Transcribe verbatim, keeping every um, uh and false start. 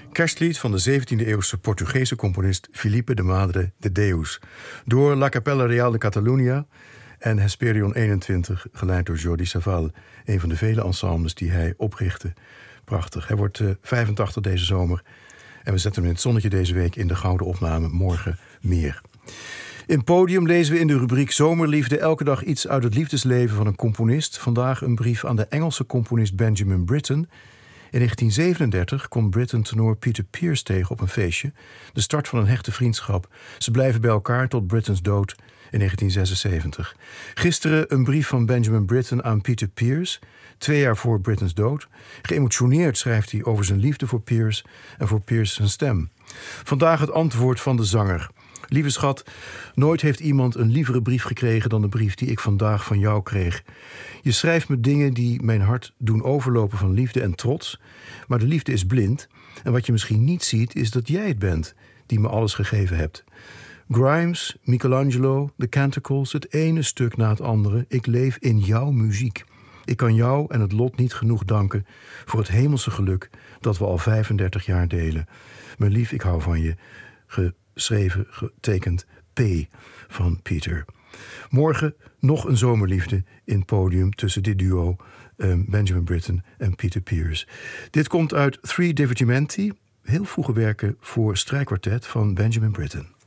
Kerstlied van de zeventiende-eeuwse Portugese componist Filipe de Madre de Deus. Door La Capella Real de Catalunya en Hesperion eenentwintig, geleid door Jordi Savall. Een van de vele ensembles die hij oprichtte. Prachtig. Hij wordt uh, vijfentachtig deze zomer. En we zetten hem in het zonnetje deze week in de gouden opname. Morgen meer. In Podium lezen we in de rubriek Zomerliefde elke dag iets uit het liefdesleven van een componist. Vandaag een brief aan de Engelse componist Benjamin Britten. In negentien zevenendertig komt Britten tenor Peter Pears tegen op een feestje. De start van een hechte vriendschap. Ze blijven bij elkaar tot Brittens dood in negentien zesenzeventig. Gisteren een brief van Benjamin Britten aan Peter Pears, twee jaar voor Brittens dood. Geëmotioneerd schrijft hij over zijn liefde voor Pears en voor Pears zijn stem. Vandaag het antwoord van de zanger. Lieve schat, nooit heeft iemand een lievere brief gekregen dan de brief die ik vandaag van jou kreeg. Je schrijft me dingen die mijn hart doen overlopen van liefde en trots. Maar de liefde is blind. En wat je misschien niet ziet is dat jij het bent die me alles gegeven hebt. Grimes, Michelangelo, The Canticles, het ene stuk na het andere. Ik leef in jouw muziek. Ik kan jou en het lot niet genoeg danken voor het hemelse geluk dat we al vijfendertig jaar delen. Mijn lief, ik hou van je. Geschreven, getekend P van Peter. Morgen nog een zomerliefde in Podium tussen dit duo um, Benjamin Britten en Peter Pears. Dit komt uit Three Divertimenti, heel vroege werken voor strijkkwartet van Benjamin Britten.